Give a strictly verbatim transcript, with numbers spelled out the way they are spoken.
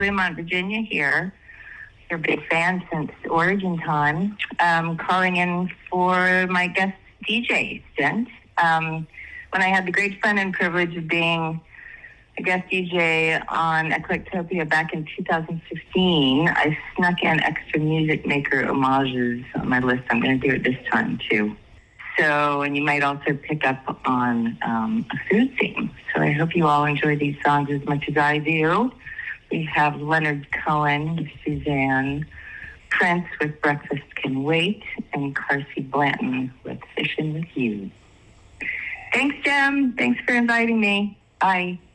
Fremont, Virginia here. You're a big fan since Origin time. Um, calling in for my guest D J stint. Um, when I had the great fun and privilege of being a guest D J on Eclectopia back in two thousand fifteen, I snuck in extra music maker homages on my list. I'm going to do it this time too. So, and you might also pick up on um, a food theme. So I hope you all enjoy these songs as much as I do. We have Leonard Cohen with Suzanne, Prince with Breakfast Can Wait, and Carsey Blanton with Fishing with You. Thanks, Jim. Thanks for inviting me. Bye.